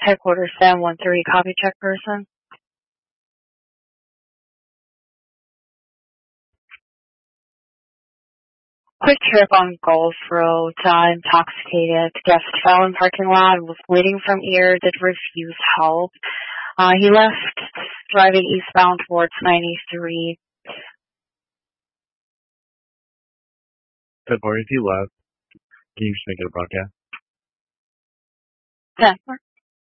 Headquarters 713, copy check person. Quick trip on Gulf Road, intoxicated. Guest fell in parking lot, was bleeding from ear, did refuse help. He left driving eastbound towards 93. Good morning, if you left, can you just make it a broadcast? 10.